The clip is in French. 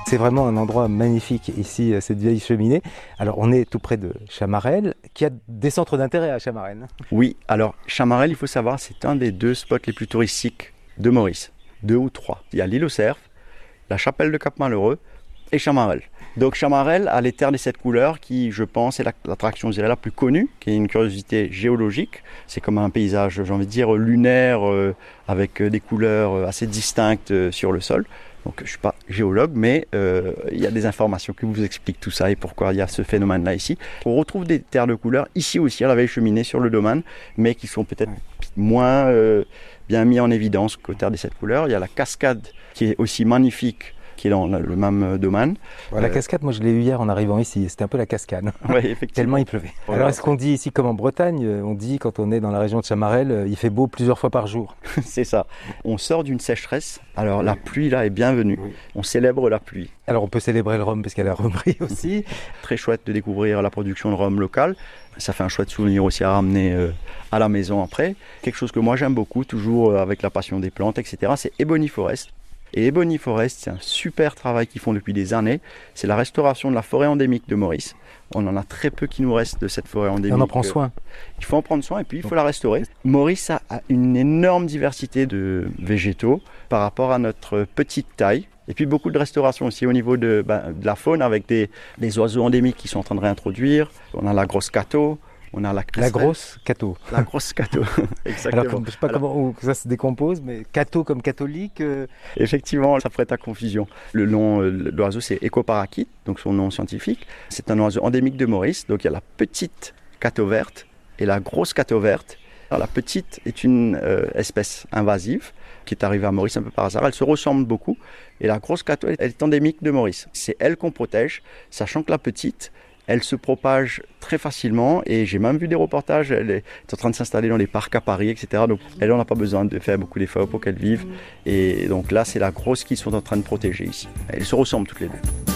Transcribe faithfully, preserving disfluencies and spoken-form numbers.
C'est vraiment un endroit magnifique ici, cette vieille cheminée. Alors on est tout près de Chamarel, qui a des centres d'intérêt à Chamarel. Oui, alors Chamarel, il faut savoir, c'est un des deux spots les plus touristiques de Maurice. Deux ou trois. Il y a l'île aux Cerfs, la chapelle de Cap-Malheureux et Chamarel. Donc Chamarel a les terres des sept couleurs qui, je pense, est l'attraction la plus connue, qui est une curiosité géologique. C'est comme un paysage, j'ai envie de dire, lunaire, euh, avec des couleurs assez distinctes euh, sur le sol. Donc je ne suis pas géologue, mais euh, il y a des informations qui vous expliquent tout ça et pourquoi il y a ce phénomène-là ici. On retrouve des terres de couleurs ici aussi, à la vieille cheminée, sur le domaine, mais qui sont peut-être moins euh, bien mis en évidence qu'aux terres des sept couleurs. Il y a la cascade qui est aussi magnifique, qui est dans le même domaine. Bon, la cascade, moi je l'ai eu hier en arrivant ici, c'était un peu la cascade. Oui, effectivement. Tellement il pleuvait. Voilà. Alors est-ce qu'on dit ici comme en Bretagne, on dit quand on est dans la région de Chamarel, il fait beau plusieurs fois par jour? C'est ça. On sort d'une sécheresse, alors la pluie là est bienvenue. Oui. On célèbre la pluie. Alors on peut célébrer le rhum parce qu'il y a la rhumerie aussi. Très chouette de découvrir la production de rhum local. Ça fait un chouette souvenir aussi à ramener euh, à la maison après. Quelque chose que moi j'aime beaucoup, toujours euh, avec la passion des plantes, et cetera, c'est Ebony Forest. Et Ebony Forest, c'est un super travail qu'ils font depuis des années. C'est la restauration de la forêt endémique de Maurice. On en a très peu qui nous reste de cette forêt endémique. On en prend soin. Il faut en prendre soin et puis il faut la restaurer. Maurice a une énorme diversité de végétaux par rapport à notre petite taille. Et puis beaucoup de restauration aussi au niveau de, ben, de la faune avec des, des oiseaux endémiques qui sont en train de réintroduire. On a la grosse cato. On a la, la grosse cato. La grosse cato, exactement. Alors, je ne sais pas Alors, comment ça se décompose, mais cato comme catholique euh... Effectivement, ça prête à confusion. Le nom de l'oiseau, c'est Ecoparachite, donc son nom scientifique. C'est un oiseau endémique de Maurice. Donc, il y a la petite cato verte et la grosse cato verte. Alors, la petite est une euh, espèce invasive qui est arrivée à Maurice un peu par hasard. Elle se ressemble beaucoup. Et la grosse cato, elle est endémique de Maurice. C'est elle qu'on protège, sachant que la petite, elle se propage très facilement et j'ai même vu des reportages, elle est en train de s'installer dans les parcs à Paris, et cetera. Donc elle, on n'a pas besoin de faire beaucoup d'efforts pour qu'elle vive. Et donc là, c'est la grosse qu'ils sont en train de protéger ici. Elles se ressemblent toutes les deux.